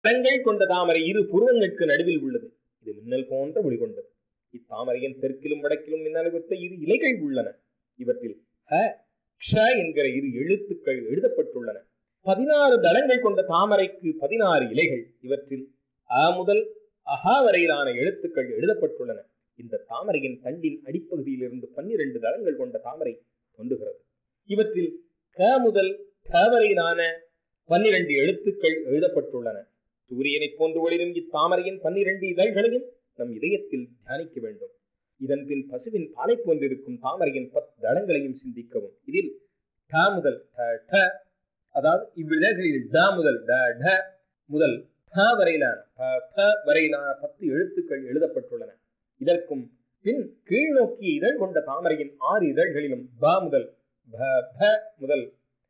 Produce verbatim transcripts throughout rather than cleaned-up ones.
தடங்கள் கொண்ட தாமரை இரு புருவங்களுக்கு நடுவில் உள்ளது. இது மின்னல் போன்ற ஒளி கொண்டது. இத்தாமரையின் தெற்கிலும் வடக்கிலும் மின்னல் வைத்த இரு இலைகள் உள்ளன. இவற்றில் ஹ க்ஷ என்கிற இரு எழுத்துக்கள் எழுதப்பட்டுள்ளன. பதினாறு தடங்கள் கொண்ட தாமரைக்கு பதினாறு இலைகள். இவற்றில் அ முதல் அஹா வரையிலான எழுத்துக்கள் எழுதப்பட்டுள்ளன. இந்த தாமரையின் தண்டின் அடிப்பகுதியில் இருந்து பன்னிரண்டு தடங்கள் கொண்ட தாமரை தோன்றுகிறது. இவற்றில் க முதல் க வரையிலான பன்னிரண்டு எழுத்துக்கள் எழுதப்பட்டுள்ளன. சூரியனை போன்று ஒளிரும் இத்தாமரையின் பன்னிரண்டு இதழ்களையும் நம் இதயத்தில் தியானிக்க வேண்டும். இதன் பின் பசுவின் பாலை போன்றிருக்கும் தாமரையின் பத்து தடங்களையும் சிந்திக்கவும். இதில் ட முதல் ட, அதாவது இவ்விதழ்களில் ட முதல் ட ட முதல் ப வரையிலான ப வரையிலான பத்து எழுத்துக்கள் எழுதப்பட்டுள்ளன. இதற்கும் பின் கீழ் நோக்கிய இதழ் கொண்ட தாமரையின் ஆறு இதழ்களிலும் ப முதல் ப ப முதல்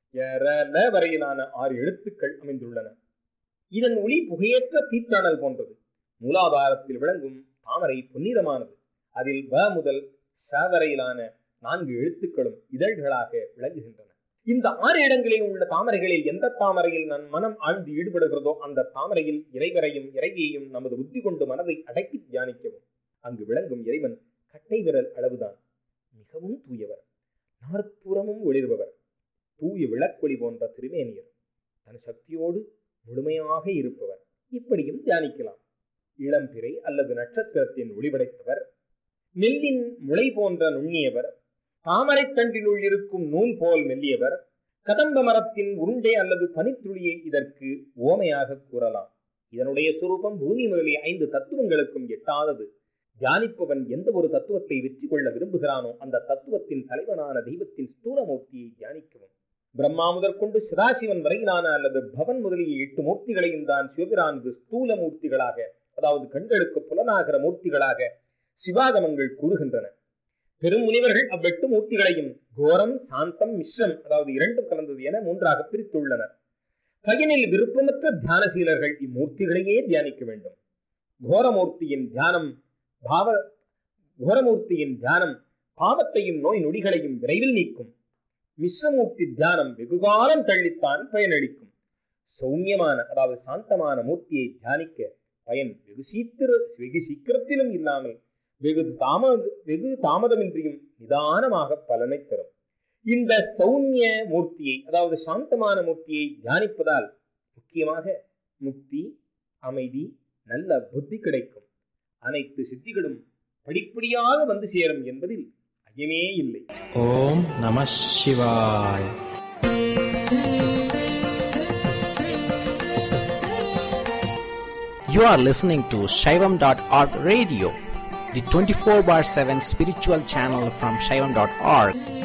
ல வரையிலான ஆறு எழுத்துக்கள் அமைந்துள்ளன. இதன் ஒளி புகையற்ற தீத்தானல் போன்றது. மூலாதாரத்தில் விளங்கும் தாமரை பொன்னிறமானது. அதில் ப முதல் ச வரையிலான நான்கு எழுத்துக்களும் இதழ்களாக விளங்குகின்றன. இந்த ஆறு இடங்களில் உள்ள தாமரைகளில் எந்த தாமரையில் நம் மனம் ஆழ்ந்து ஈடுபடுகிறதோ அந்த தாமரையில் இறைவரையும் இறைவியையும் நமது புத்தி கொண்டு மனதை அடக்கி தியானிக்கவும். அங்கு விளங்கும் இறைவன் கட்டை விரல் அளவுதான். மிகவும் தூயவர், நாற்புறமும் ஒளிர்பவர், தூய விளக்கொளி போன்ற திருமேனியர், தன் சக்தியோடு முழுமையாக இருப்பவர். இப்படியும் தியானிக்கலாம். இளம்பிறை அல்லது நட்சத்திரத்தின் ஒளிபடைத்தவர், நெல்லின் முளை போன்ற நுண்ணியவர், தாமரை தண்டினுள் இருக்கும் நூல் போல் மெல்லியவர், கதம்ப மரத்தின் உருண்டை அல்லது பனித்துளியை இதற்கு ஓமையாக கூறலாம். இதனுடைய சுரூபம் பூமி முதலிய ஐந்து தத்துவங்களுக்கும் எட்டாதது. தியானிப்பவன் எந்த ஒரு தத்துவத்தை வெற்றி கொள்ள விரும்புகிறானோ அந்த தத்துவத்தின் தலைவனான தெய்வத்தின் ஸ்தூலமூர்த்தியை தியானிக்கவும். பிரம்மா முதற்கொண்டு சிதாசிவன் வரையிலான அல்லது பவன் முதலிய எட்டு மூர்த்திகளையும் தான் சிவபிரானது ஸ்தூல மூர்த்திகளாக, அதாவது கண்களுக்கு புலனாகிற மூர்த்திகளாக சிவாகமங்கள் கூறுகின்றன. பெரும் முனிவர்கள் அவ்வெட்டு மூர்த்திகளையும் கோரம், சாந்தம், மிஸ்ரம், அதாவது இரண்டும் கலந்தது என மூன்றாக பிரித்துள்ளனர். பகினில் விருப்பமற்ற தியானசீலர்கள் இம்மூர்த்திகளையே தியானிக்க வேண்டும். கோரமூர்த்தியின் தியானம் பாவ கோரமூர்த்தியின் தியானம் பாவத்தையும் நோய் நொடிகளையும் விரைவில் நீக்கும். மிஸ்ரமூர்த்தி தியானம் வெகுகாலம் தள்ளித்தான் பயனளிக்கும். சௌமியமான, அதாவது சாந்தமான மூர்த்தியை தியானிக்க பயன் வெகு சீக்கிர வெகு சீக்கிரத்திலும் இல்லாமல் வெகு தாமத வெகு தாமதமின்றியும் நிதானமாக பலனை தரும். இந்த சௌமிய மூர்த்தியை, அதாவது சாந்தமான மூர்த்தியை தியானிப்பதால் முக்கியமாக முக்தி, அமைதி, நல்ல புத்தி கிடைக்கும். அனைத்து சித்திகளும் படிப்படியாக வந்து சேரும் என்பதில் ஐயமே இல்லை. ஓம் நம சிவாய். You are listening to Shaivam dot org radio, the twenty-four bar seven spiritual channel from Shaivam dot org.